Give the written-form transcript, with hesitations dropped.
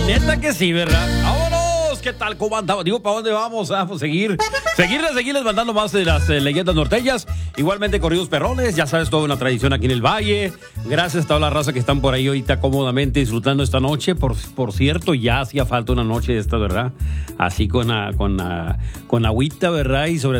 Neta que sí, ¿verdad? ¡Vámonos! ¿Qué tal? ¿Cómo andamos? Digo, ¿para dónde vamos? Ah, pues seguirles mandando más de las leyendas norteñas. Igualmente corridos perrones, ya sabes, toda una tradición aquí en el Valle. Gracias a toda la raza que están por ahí ahorita cómodamente disfrutando esta noche. Por cierto, ya hacía falta una noche de esta, ¿verdad? Así con agüita, ¿verdad? Y sobre